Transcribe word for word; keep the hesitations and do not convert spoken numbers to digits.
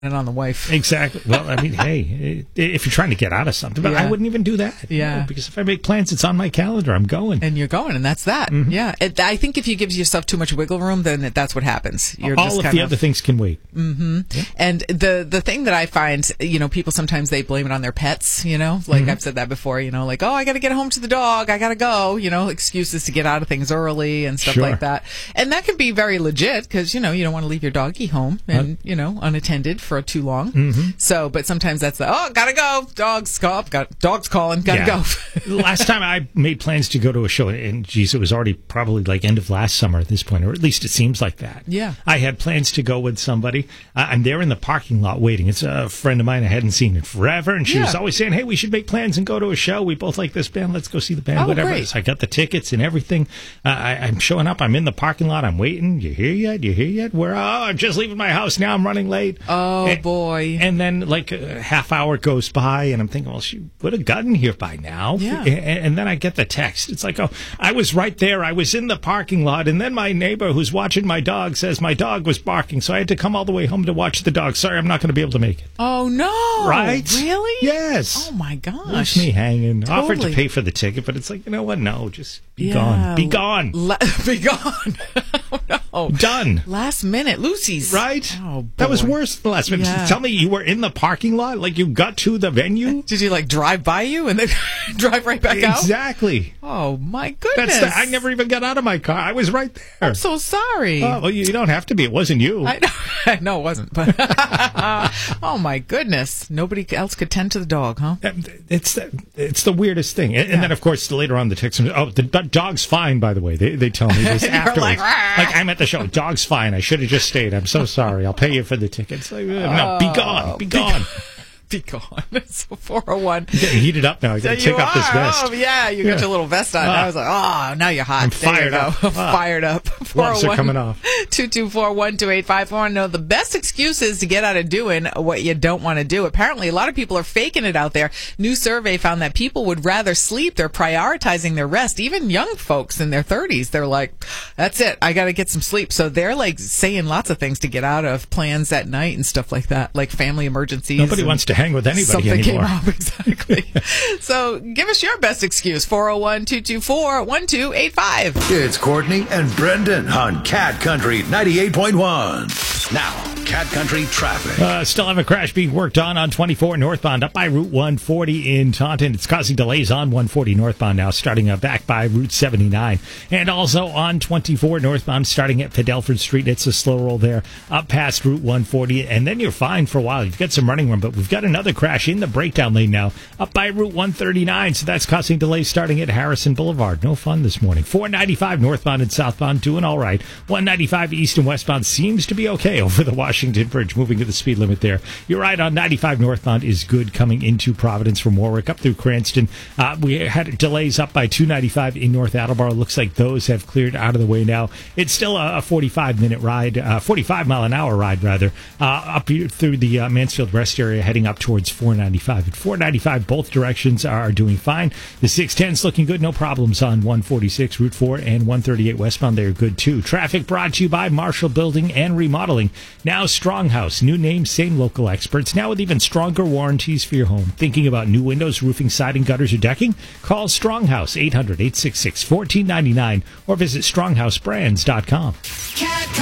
And on the wife. Exactly. Well, I mean, hey, if you're trying to get out of something, but yeah. I wouldn't even do that. Yeah. You know, because if I make plans, it's on my calendar. I'm going. And you're going, and that's that. Mm-hmm. Yeah. It, I think if you give yourself too much wiggle room, then it, that's what happens. You're All just of kind the of, other things can wait. Mm-hmm. Yeah. And the, the thing that I find, you know, people sometimes they blame it on their pets, you know, like mm-hmm. I've said that before, you know, like, oh, I got to get home to the dog. I got to go, you know, excuses to get out of things early and stuff sure. like that. And that can be very legit because, you know, you don't want to leave your doggy home and, uh, you know, unattended for too long. Mm-hmm. Mm-hmm. So, but sometimes that's the, oh, gotta go. Dogs call. Got dogs calling. Gotta yeah. go. Last time I made plans to go to a show, and geez, it was already probably like end of last summer at this point, or at least it seems like that. Yeah. I had plans to go with somebody. Uh, I'm there in the parking lot waiting. It's a friend of mine I hadn't seen in forever, and she yeah. was always saying, hey, we should make plans and go to a show. We both like this band. Let's go see the band, oh, whatever. Great. So I got the tickets and everything. Uh, I, I'm showing up. I'm in the parking lot. I'm waiting. You here yet? You here yet? Where? Oh, I'm just leaving my house now. I'm running late. Oh, and, boy. And then, like, a half hour goes by, and I'm thinking, well, she would have gotten here by now. Yeah. And, and then I get the text. It's like, oh, I was right there. I was in the parking lot, and then my neighbor who's watching my dog says my dog was barking, so I had to come all the way home to watch the dog. Sorry, I'm not going to be able to make it. Oh, no. Right? Really? Yes. Oh, my gosh. Leaves me hanging. Totally. Offered to pay for the ticket, but it's like, you know what? No, just be yeah. gone. Be gone. La- be gone. Oh, no. Done. Last minute. Lucy's. Right? Oh, boy. That was worse than last minute. Yeah. Tell me you were in the parking lot? Like you got to the venue? Did you like drive by you and then drive right back out? Exactly. Oh, my goodness. That's the, I never even got out of my car. I was right there. I'm so sorry. Oh, well, you don't have to be. It wasn't you. I know, no, it wasn't. But oh, my goodness. Nobody else could tend to the dog, huh? It's the, it's the weirdest thing. And, yeah. and then, of course, later on the text, oh, the dog's fine, by the way. They, they tell me this afterwards. Like, like, I'm at the show. Dog's fine. I should have just stayed. I'm so sorry. I'll pay you for the tickets. Like, no, be gone. Be gone. Be gone. So four oh one. I'm getting heated up now. I got to so take off this vest. Oh, yeah. You got yeah. your little vest on. Uh, I was like, oh, now you're hot. I'm fired there you up. go. Uh, fired up. Gloves are coming off. two two four, one two eight five four. No, the best excuse is to get out of doing what you don't want to do. Apparently, a lot of people are faking it out there. New survey found that people would rather sleep. They're prioritizing their rest. Even young folks in their thirties, they're like, that's it. I got to get some sleep. So they're like saying lots of things to get out of plans at night and stuff like that, like family emergencies. Nobody wants to hang with anybody something anymore. Came up, exactly. So give us your best excuse. four oh one, two two four, one two eight five. It's Courtney and Brendan on Cat Country ninety-eight point one. Now, Cat Country traffic. Uh, still have a crash being worked on on twenty-four northbound up by Route one forty in Taunton. It's causing delays on one forty northbound now, starting uh, back by Route seventy-nine. And also on twenty-four northbound, starting at Fidelford Street. It's a slow roll there up past Route one forty. And then you're fine for a while. You've got some running room, but we've got another crash in the breakdown lane now up by Route one thirty-nine. So that's causing delays starting at Harrison Boulevard. No fun this morning. four ninety-five northbound and southbound doing all right. one ninety-five east and westbound seems to be okay over the Washington Bridge, moving at the speed limit there. You're right on ninety-five northbound is good coming into Providence from Warwick up through Cranston. Uh, we had delays up by two ninety-five in North Attleboro. Looks like those have cleared out of the way now. It's still a forty-five minute ride, uh, forty-five mile an hour ride rather, uh, up through the uh, Mansfield Rest area heading up towards four ninety-five. At four ninety-five, both directions are doing fine. The six ten's looking good. No problems on one forty-six, Route four, and one thirty-eight westbound. They're good, too. Traffic brought to you by Marshall Building and Remodeling. Now Stronghouse. New name, same local experts. Now with even stronger warranties for your home. Thinking about new windows, roofing, siding, gutters, or decking? Call Stronghouse, eight hundred, eight six six, one four nine nine, or visit stronghouse brands dot com.